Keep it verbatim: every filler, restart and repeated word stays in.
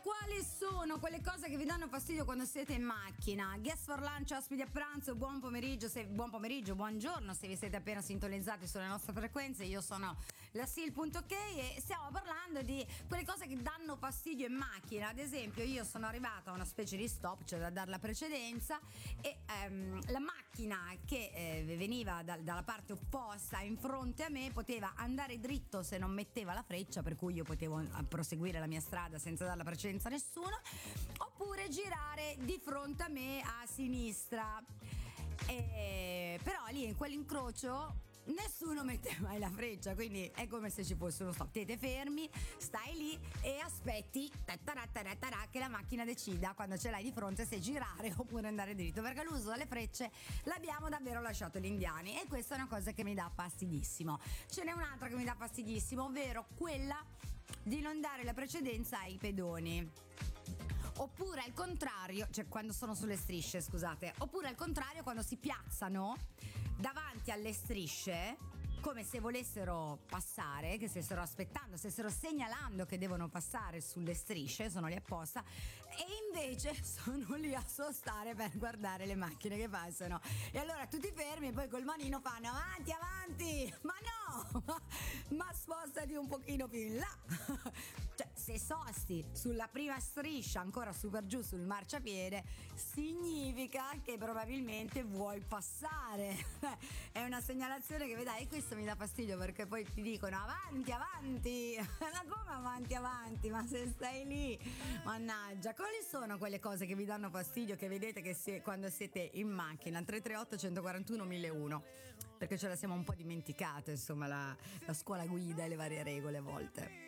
quali sono quelle cose che vi danno fastidio quando siete in macchina? Guest for lunch, ospiti a pranzo, buon pomeriggio, se, buon pomeriggio, buongiorno se vi siete appena sintonizzati sulle nostre frequenze. Io sono la Sil.ok e stiamo parlando di quelle cose che danno fastidio in macchina. Ad esempio, io sono arrivata a una specie di stop, cioè da dare la precedenza, e ehm, la macchina che eh, veniva da, dalla parte opposta in fronte a me poteva andare dritto se non metteva la freccia, per cui io potevo proseguire la mia strada senza dare la precedenza a nessuno, oppure girare di fronte a me a sinistra. E però lì in quell'incrocio nessuno mette mai la freccia, quindi è come se ci fosse uno stop. Siete fermi, stai lì e aspetti che la macchina decida quando ce l'hai di fronte se girare oppure andare dritto, perché l'uso delle frecce l'abbiamo davvero lasciato gli indiani, e questa è una cosa che mi dà fastidissimo. Ce n'è un'altra che mi dà fastidissimo, ovvero quella di non dare la precedenza ai pedoni. Oppure al contrario, cioè quando sono sulle strisce, scusate, oppure al contrario quando si piazzano davanti alle strisce come se volessero passare, che stessero aspettando, stessero segnalando che devono passare sulle strisce, sono lì apposta, e invece sono lì a sostare per guardare le macchine che passano. E allora tutti fermi e poi col manino fanno avanti, avanti, ma no, ma, ma spostati un pochino più in là. Cioè, se sosti sulla prima striscia ancora super giù sul marciapiede, significa che probabilmente vuoi passare. È una segnalazione che vedai, e questo mi dà fastidio, perché poi ti dicono avanti, avanti. Ma come avanti, avanti? Ma se stai lì, mannaggia. Quali sono quelle cose che vi danno fastidio, che vedete che si, quando siete in macchina? tre tre otto uno quattro uno mille uno, perché ce la siamo un po' dimenticate, insomma, la, la scuola guida e le varie regole a volte.